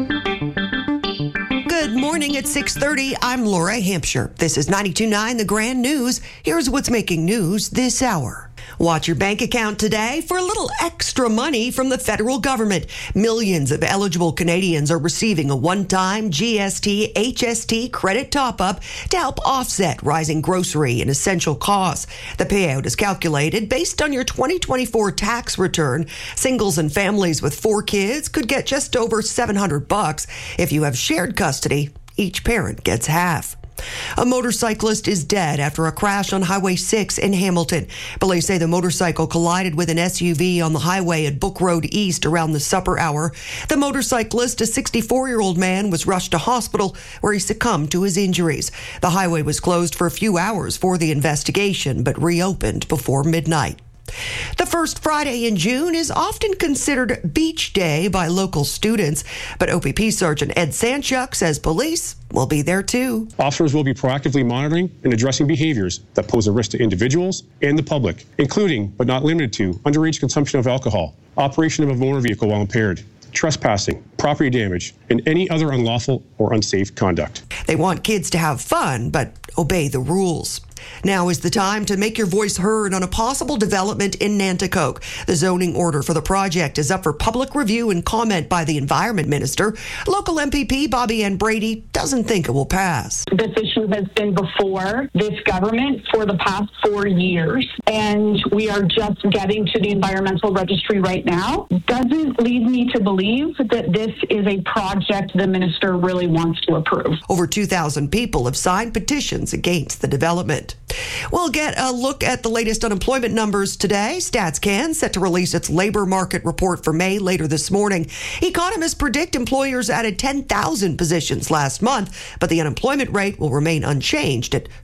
Good morning at 6:30. I'm Laura Hampshire. This is 92.9 The Grand News. Here's what's making news this hour. Watch your bank account today for a little extra money from the federal government. Millions of eligible Canadians are receiving a one-time GST HST credit top-up to help offset rising grocery and essential costs. The payout is calculated based on your 2024 tax return. Singles and families with 4 kids could get just over $700. If you have shared custody, each parent gets half. A motorcyclist is dead after a crash on Highway 6 in Hamilton. Police say the motorcycle collided with an SUV on the highway at Book Road East around the supper hour. The motorcyclist, a 64-year-old man, was rushed to hospital where he succumbed to his injuries. The highway was closed for a few hours for the investigation, but reopened before midnight. The first Friday in June is often considered Beach Day by local students, but OPP Sergeant Ed Sanchuk says police will be there too. Officers will be proactively monitoring and addressing behaviors that pose a risk to individuals and the public, including, but not limited to, underage consumption of alcohol, operation of a motor vehicle while impaired, trespassing, property damage, and any other unlawful or unsafe conduct. They want kids to have fun, but obey the rules. Now is the time to make your voice heard on a possible development in Nanticoke. The zoning order for the project is up for public review and comment by the Environment Minister. Local MPP Bobby Ann Brady doesn't think it will pass. This issue has been before this government for the past 4 years, and we are just getting to the environmental registry right now. Doesn't lead me to believe that this is a project the minister really wants to approve. Over 2,000 people have signed petitions against the development. We'll get a look at the latest unemployment numbers today. StatsCan set to release its labor market report for May later this morning. Economists predict employers added 10,000 positions last month, but the unemployment rate will remain unchanged at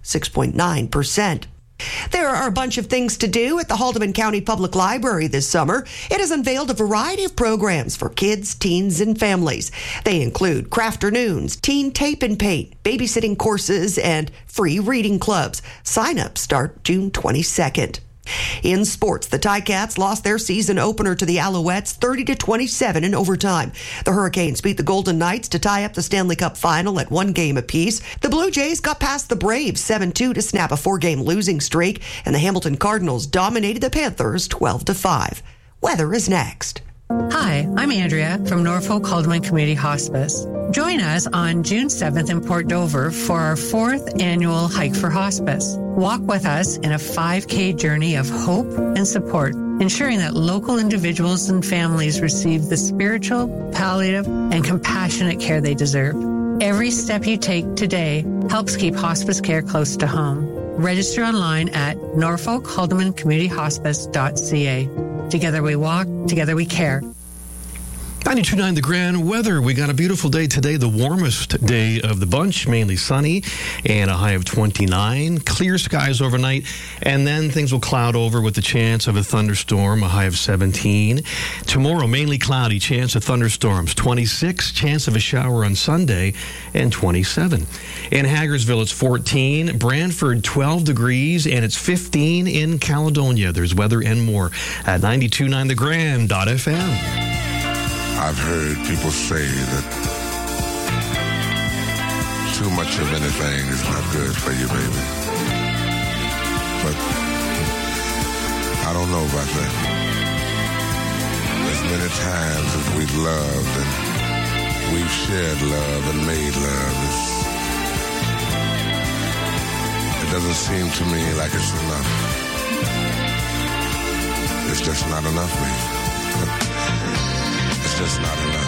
6.9%. There are a bunch of things to do at the Haldimand County Public Library this summer. It has unveiled a variety of programs for kids, teens, and families. They include crafternoons, teen tape and paint, babysitting courses, and free reading clubs. Sign-ups start June 22nd. In sports, the Ticats lost their season opener to the Alouettes 30-27 in overtime. The Hurricanes beat the Golden Knights to tie up the Stanley Cup final at 1 game apiece. The Blue Jays got past the Braves 7-2 to snap a 4-game losing streak, and the Hamilton Cardinals dominated the Panthers 12-5. Weather is next. Hi, I'm Andrea from Norfolk Haldimand Community Hospice. Join us on June 7th in Port Dover for our 4th annual Hike for Hospice. Walk with us in a 5K journey of hope and support, ensuring that local individuals and families receive the spiritual, palliative, and compassionate care they deserve. Every step you take today helps keep hospice care close to home. Register online at norfolkhaldimandcommunityhospice.ca. Together we walk, together we care. 92.9 The Grand Weather. We got a beautiful day today, the warmest day of the bunch, mainly sunny, and a high of 29. Clear skies overnight, and then things will cloud over with the chance of a thunderstorm, a high of 17. Tomorrow, mainly cloudy, chance of thunderstorms, 26. Chance of a shower on Sunday, and 27. In Hagersville, it's 14. Brantford, 12 degrees, and it's 15 in Caledonia. There's weather and more at 92.9 TheGrand.fm. I've heard people say that too much of anything is not good for you, baby. But I don't know about that. As many times as we've loved and we've shared love and made love, it doesn't seem to me like it's enough. It's just not enough, baby. It's just not enough.